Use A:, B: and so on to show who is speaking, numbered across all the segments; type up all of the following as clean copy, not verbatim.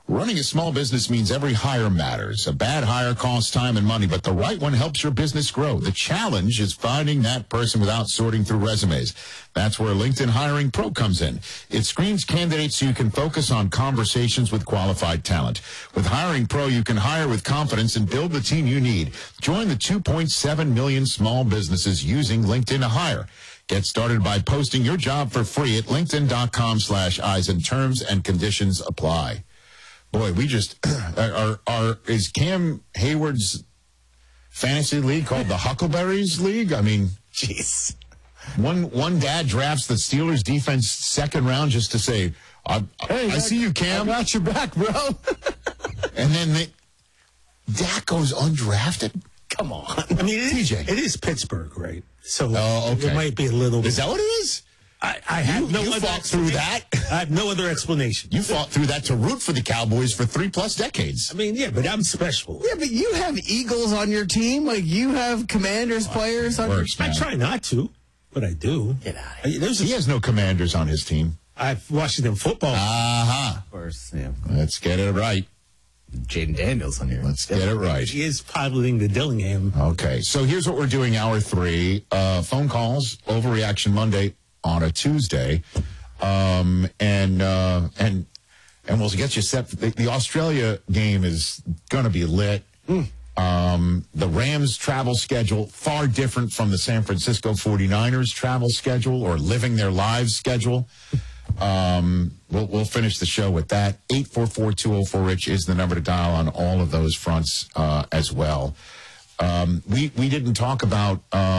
A: Running a small business means every hire matters. A bad hire costs time and money, but the right one helps your business grow. The challenge is finding that person without sorting through resumes. That's where LinkedIn Hiring Pro comes in. It screens candidates so you can focus on conversations with qualified talent. With Hiring Pro, you can hire with confidence and build the team you need. Join the 2.7 million small businesses using LinkedIn to hire. Get started by posting your job for free at linkedin.com/Eisen. Terms and conditions apply. Boy, we just is Cam Hayward's fantasy league called the Huckleberries League? I mean,
B: jeez.
A: One dad drafts the Steelers defense second round just to say, "Hey, I see you, Cam.
B: I got your back, bro."
A: And then Dak goes undrafted.
B: Come on. I mean,
A: TJ,
B: it is Pittsburgh, right? So
A: okay.
B: It might be a little bit.
A: Is that what it is?
B: I have no other
A: fought through that.
B: I have no other explanation.
A: You fought through that to root for the Cowboys for 3+ decades.
B: I mean, yeah, but I'm special.
C: Yeah, but you have Eagles on your team. Like, you have Commanders players on your team.
B: I try not to, but I do.
C: Get out of here.
A: He has no Commanders on his team.
B: I've Washington football.
C: Of course, yeah.
A: Let's get it right.
C: Jaden Daniels on here.
A: Let's get it right.
B: He is piloting the Dillingham.
A: Okay, so here's what we're doing, hour 3. Phone calls, Overreaction Monday on a Tuesday. And we'll get you set. The Australia game is going to be lit. The Rams travel schedule, far different from the San Francisco 49ers travel schedule or living their lives schedule. We'll finish the show with that. 844-204-RICH is the number to dial on all of those fronts as well. We didn't talk about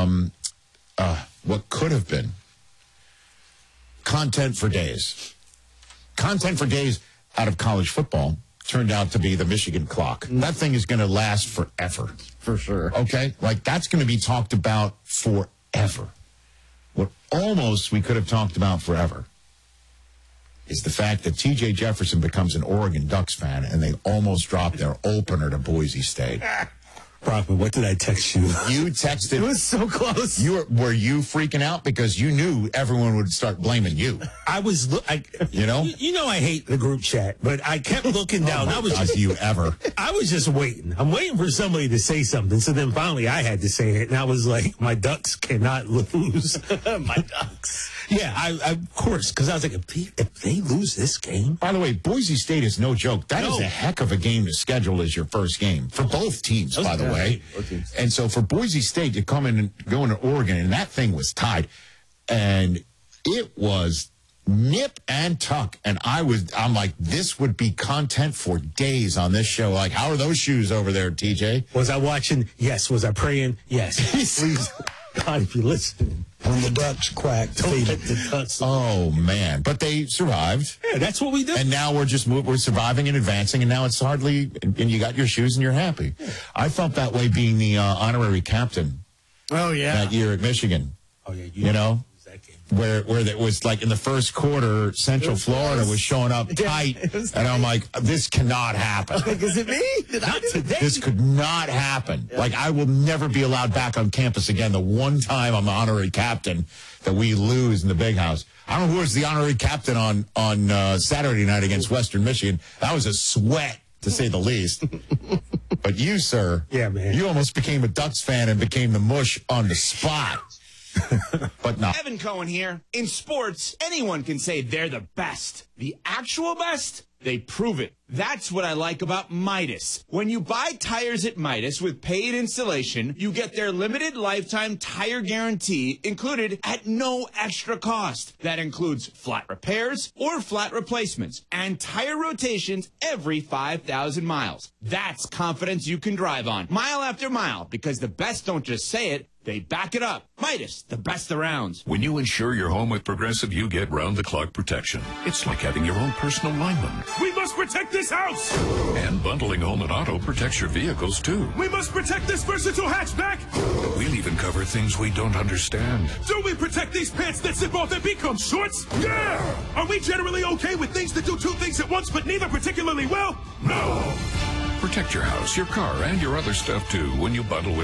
A: what could have been content for days. Content for days out of college football turned out to be the Michigan clock. That thing is going to last forever.
C: For sure.
A: Okay? Like, that's going to be talked about forever. What almost we could have talked about forever is the fact that T.J. Jefferson becomes an Oregon Ducks fan, and they almost dropped their opener to Boise State.
B: Brockman, what did I text you?
A: You texted.
C: It was so close.
A: Were you freaking out because you knew everyone would start blaming you?
B: I was,
A: you know,
B: I hate the group chat, but I kept looking down.
A: Oh do you ever?
B: I was just waiting. I'm waiting for somebody to say something. So then finally I had to say it, and I was like, my Ducks cannot lose.
C: My Ducks.
B: Yeah, of course, because I was like, if they lose this game.
A: By the way, Boise State is no joke. That is a heck of a game to schedule as your first game for both teams, by the way. And so for Boise State to come in and go into Oregon, and that thing was tied, and it was nip and tuck. And I'm like, this would be content for days on this show. Like, how are those shoes over there, TJ?
B: Was I watching? Yes. Was I praying? Yes. Please, God, if you listen.
D: When the Ducks quacked, feed it.
B: The Ducks.
A: Oh, man. But they survived.
B: Yeah, that's what we do.
A: And now we're surviving and advancing, and now it's hardly, and you got your shoes and you're happy. I felt that way being the honorary captain.
C: Oh, yeah.
A: That year at Michigan.
B: Oh, yeah.
A: You know? Where it was like in the first quarter, Central Florida was showing up tight, and I'm like, this cannot happen.
C: Like, is it me?
B: Not today.
A: This could not happen. Yeah. Like, I will never be allowed back on campus again. The one time I'm the honorary captain that we lose in the Big House. I don't know who was the honorary captain on Saturday night against Western Michigan. That was a sweat, to say the least. But you, sir,
B: yeah, man,
A: you almost became a Ducks fan and became the mush on the spot. But no.
E: Evan Cohen here. In sports, anyone can say they're the best. The actual best? They prove it. That's what I like about Midas. When you buy tires at Midas with paid installation, you get their limited lifetime tire guarantee included at no extra cost. That includes flat repairs or flat replacements and tire rotations every 5,000 miles. That's confidence you can drive on, mile after mile, because the best don't just say it, they back it up. Midas, the best around.
F: When you insure your home with Progressive, you get round-the-clock protection. It's like having your own personal lineman.
G: We must protect this house!
F: And bundling home and auto protects your vehicles, too.
G: We must protect this versatile hatchback!
F: We'll even cover things we don't understand.
G: Do we protect these pants that zip off and become shorts? Yeah! Are we generally okay with things that do two things at once, but neither particularly well? No!
F: Protect your house, your car, and your other stuff, too, when you bundle with